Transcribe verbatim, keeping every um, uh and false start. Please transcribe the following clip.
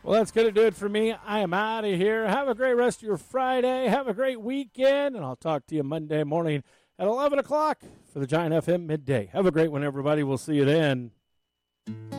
Well, that's going to do it for me. I am out of here. Have a great rest of your Friday. Have a great weekend, and I'll talk to you Monday morning at eleven o'clock for the Giant F M Midday. Have a great one, everybody. We'll see you then.